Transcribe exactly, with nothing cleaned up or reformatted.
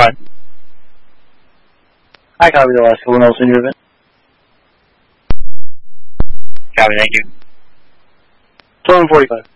front. I copy the last one else in your event. Copy, thank you. twelve forty-five.